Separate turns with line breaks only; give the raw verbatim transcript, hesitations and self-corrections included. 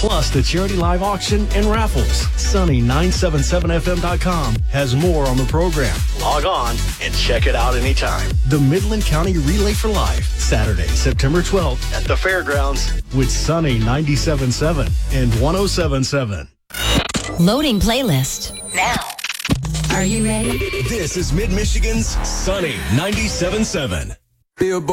plus the charity live auction and raffles. Sunny nine seven seven F M dot com has more on the program. Log on and check it out anytime. The Midland County Relay for Life, Saturday, September twelfth at the fairgrounds with Sunny ninety-seven point seven and one oh seven point seven.
Loading playlist now. Are you ready?
This is Mid-Michigan's Sunny ninety-seven point seven.